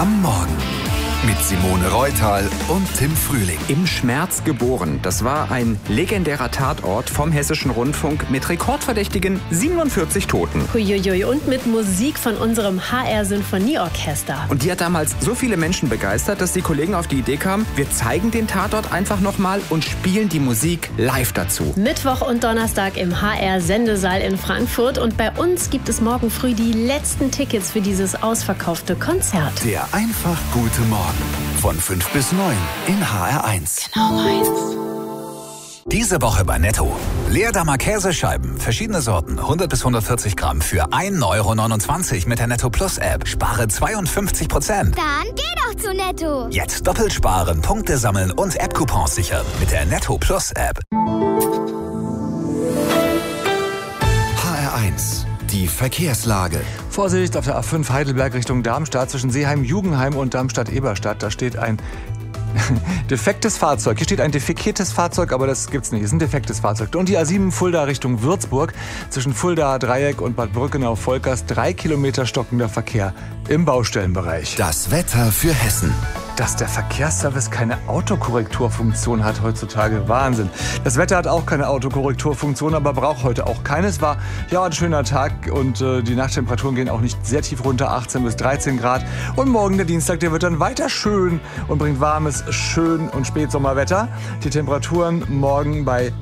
am Morgen. Mit Simone Reutal und Tim Frühling. Im Schmerz geboren. Das war ein legendärer Tatort vom Hessischen Rundfunk mit rekordverdächtigen 47 Toten. Huiuiui, und mit Musik von unserem HR-Sinfonieorchester. Und die hat damals so viele Menschen begeistert, dass die Kollegen auf die Idee kamen, wir zeigen den Tatort einfach nochmal und spielen die Musik live dazu. Mittwoch und Donnerstag im HR-Sendesaal in Frankfurt. Und bei uns gibt es morgen früh die letzten Tickets für dieses ausverkaufte Konzert. Der einfach gute Morgen. Von 5 bis 9 in HR1. Genau meins. Diese Woche bei Netto. Leerdammer Käsescheiben, verschiedene Sorten, 100 bis 140 Gramm für 1,29 € mit der Netto Plus App. Spare 52%. Dann geh doch zu Netto. Jetzt doppelt sparen, Punkte sammeln und App-Coupons sichern mit der Netto Plus App. HR1. Die Verkehrslage. Vorsicht auf der A5 Heidelberg Richtung Darmstadt zwischen Seeheim-Jugendheim und Darmstadt-Eberstadt. Da steht ein defektes Fahrzeug. Hier steht ein defekiertes Fahrzeug, aber das gibt's nicht. Es ist ein defektes Fahrzeug. Und die A7 Fulda Richtung Würzburg zwischen Fulda Dreieck und Bad Brückenau-Volkers 3 Kilometer stockender Verkehr im Baustellenbereich. Das Wetter für Hessen. Dass der Verkehrsservice keine Autokorrekturfunktion hat heutzutage. Wahnsinn. Das Wetter hat auch keine Autokorrekturfunktion, aber braucht heute auch keine. Es war ja ein schöner Tag und die Nachttemperaturen gehen auch nicht sehr tief runter, 18 bis 13 Grad. Und morgen der Dienstag, der wird dann weiter schön und bringt warmes, schön und Spätsommerwetter. Die Temperaturen morgen bei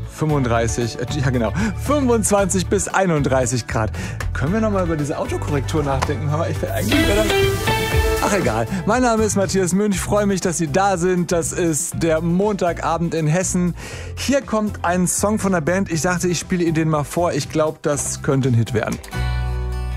25 bis 31 Grad. Können wir nochmal über diese Autokorrektur nachdenken? Ach egal, mein Name ist Matthias Münch, ich freue mich, dass Sie da sind. Das ist der Montagabend in Hessen. Hier kommt ein Song von der Band. Ich dachte, ich spiele Ihnen den mal vor. Ich glaube, das könnte ein Hit werden.